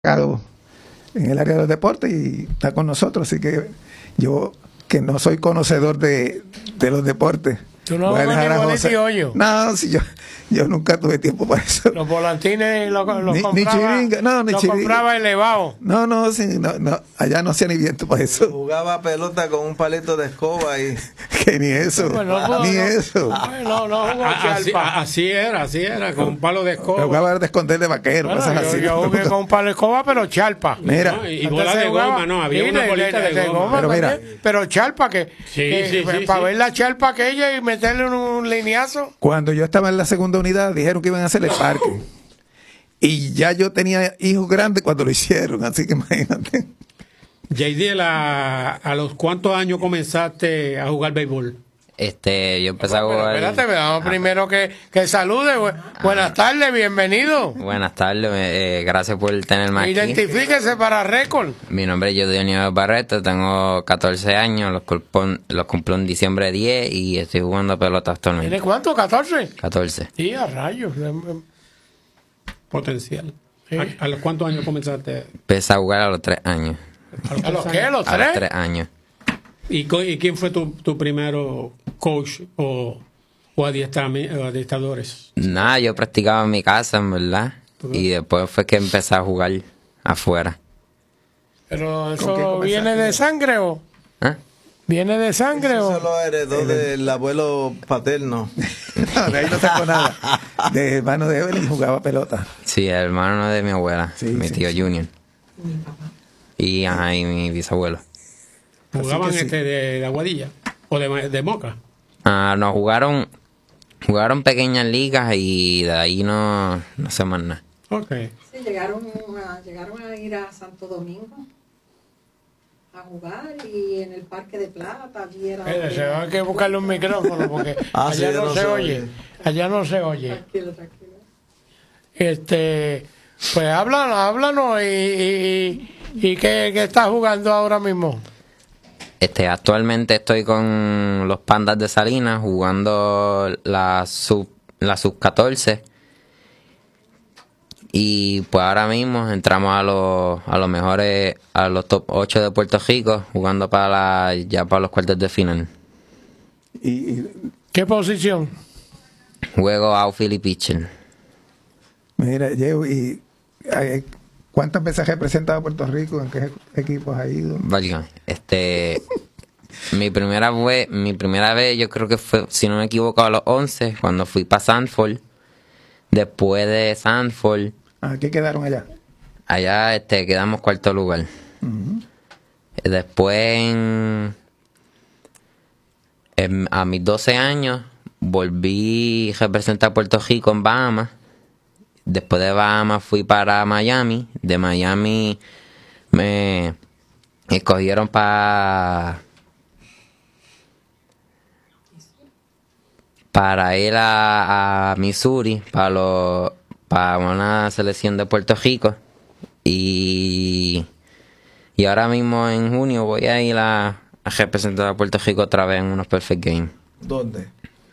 en el área de los deportes y está con nosotros, así que yo, que no soy conocedor de los deportes, ¿Tú no vas a bolita y hoyo? No, si yo nunca tuve tiempo para eso. Los volantines los compraba, ni chiringa, no, ni los chiringa. compraba elevado. No, sí, no, allá no hacía ni viento para eso. Jugaba pelota con un palito de escoba y que ni eso, eso. No jugó chalpa. Así era, con un palo de escoba. Jugaba de esconder de vaquero. Bueno, yo jugué con un palo de escoba, pero chalpa. Mira. No, y bola de goma, no, había una bolita de goma. Pero mira. Pero chalpa, sí, para ver la chalpa aquella y meterle un lineazo. Cuando yo estaba en la segunda unidad, dijeron que iban a hacer el parque. Y ya yo tenía hijos grandes cuando lo hicieron, así que imagínate. Jaydiel, ¿a los cuántos años comenzaste a jugar béisbol? Yo empecé a jugar... Espérate, veamos primero que salude. Buenas tardes, bienvenido. Buenas tardes, gracias por tenerme aquí. Identifíquese para récord. Mi nombre es Jodiel Nieves Barreto, tengo 14 años, los cumplo en diciembre 10 y estoy jugando pelota actualmente. ¿Tiene cuánto? ¿14? 14. Sí, a rayos. Potencial. Sí. ¿A los cuántos años comenzaste? Empecé a jugar a los 3 años. ¿A los qué? ¿A los A los 3? 3 años. ¿Y quién fue tu primero coach o adiestradores? Nada, yo practicaba en mi casa, en verdad. Y después fue que empecé a jugar afuera. ¿Pero eso viene de sangre o...? ¿Ah? ¿Viene de sangre o...? eso lo heredó del abuelo paterno. No, de ahí no sacó nada. De hermano de Evelyn jugaba pelota. Sí, el hermano de mi abuela, Sí, mi tío Junior. Y mi bisabuelo. ¿Jugaban sí. de Aguadilla o de Moca? No, jugaron pequeñas ligas y de ahí no sé más nada. Ok. Sí, llegaron a ir a Santo Domingo a jugar y en el Parque de Plata allí era... Hay que buscarle un micrófono porque allá sí, no se oye. Allá no se oye. Tranquilo. Pues háblanos y ¿qué estás jugando ahora mismo? Actualmente estoy con los Pandas de Salinas jugando la sub 14 y pues ahora mismo entramos a los mejores, a los top 8 de Puerto Rico jugando para los cuartos de final. Y ¿Qué posición? Juego outfield y pitcher. mira, Diego, y ¿cuántas veces has representado a Puerto Rico? ¿En qué equipos has ido? Válgame, mi primera vez yo creo que fue, si no me equivoco, a los 11 cuando fui para Sanford. Después de Sanford, ¿Qué quedaron allá? allá quedamos cuarto lugar. Después a mis 12 años volví a representar a Puerto Rico en Bahamas. Después de Bahamas fui para Miami. De Miami me escogieron para ir a Missouri para una selección de Puerto Rico y ahora mismo en junio voy a ir a representar a Puerto Rico otra vez en unos Perfect Games. ¿Dónde?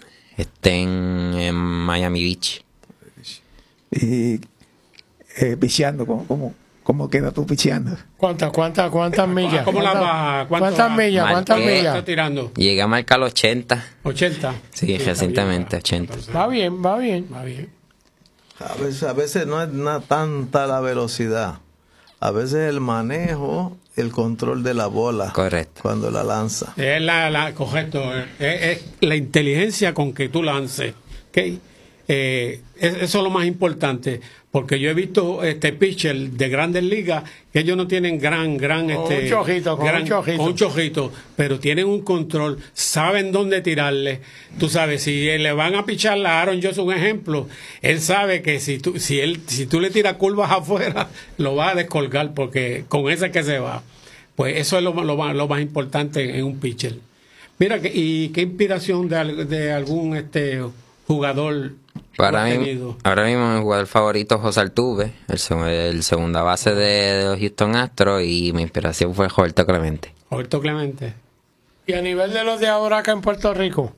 En Miami Beach. Y picheando, ¿cómo queda tú picheando? ¿Cuántas millas? ¿Cómo la baja? ¿Cuántas millas? ¿Cuántas Marqué. millas? ¿Está tirando? Llegué a marcar los 80. 80. Sí, recientemente, 80. Va bien. Va bien. A veces no es tanta la velocidad. A veces el manejo, el control de la bola. Correcto. Cuando la lanza. Es correcto. Es la inteligencia con que tú lances. ¿Okay? Eso es lo más importante. Porque yo he visto pitcher de grandes ligas que ellos no tienen gran un chojito, pero tienen un control, saben dónde tirarle. Tú sabes, si le van a pichar a Aaron Judge, un ejemplo, él sabe que si tú le tiras curvas afuera, lo va a descolgar porque con ese que se va. Pues eso es lo más importante en un pitcher. Mira, ¿y qué inspiración de algún jugador? Ahora mismo mi jugador favorito es José Altuve, el segunda base de los Houston Astros, y mi inspiración fue Roberto Clemente. Roberto Clemente. Y a nivel de los de ahora acá en Puerto Rico,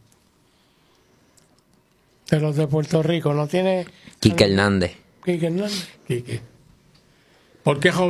de los de Puerto Rico, ¿no tiene? Quique Hernández. Quique Hernández. Quique. ¿Por qué